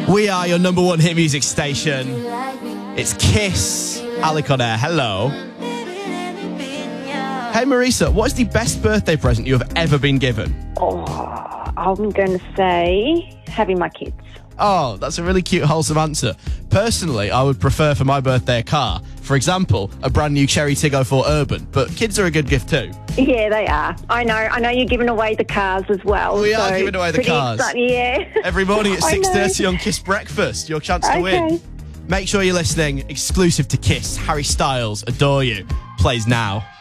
We are your number one hit music station. It's Kiss. Alec on air. Hello. Hey, Marisa, what is the best birthday present you have ever been given? Oh, I'm going to say having my kids. Oh, that's a really cute, wholesome answer. Personally, I would prefer for my birthday a car. For example, a brand new Cherry Tiggo 4 Urban. But kids are a good gift too. Yeah, they are. I know you're giving away the cars as well. We are giving away the cars. Yeah. Every morning at 6:30 on Kiss Breakfast. Your chance to win. Make sure you're listening. Exclusive to Kiss. Harry Styles, Adore You. Plays now.